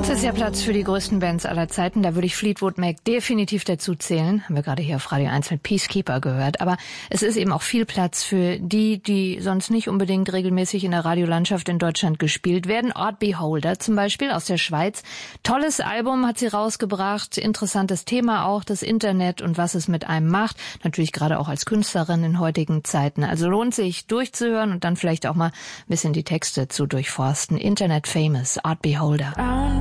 Es ist ja Platz für die größten Bands aller Zeiten. Da würde ich Fleetwood Mac definitiv dazu zählen. Haben wir gerade hier auf Radio 1 mit Peacekeeper gehört. Aber es ist eben auch viel Platz für die sonst nicht unbedingt regelmäßig in der Radiolandschaft in Deutschland gespielt werden. Art Beholder zum Beispiel aus der Schweiz. Tolles Album hat sie rausgebracht. Interessantes Thema auch, das Internet und was es mit einem macht. Natürlich gerade auch als Künstlerin in heutigen Zeiten. Also lohnt sich durchzuhören und dann vielleicht auch mal ein bisschen die Texte zu durchforsten. Internet Famous, Art Beholder.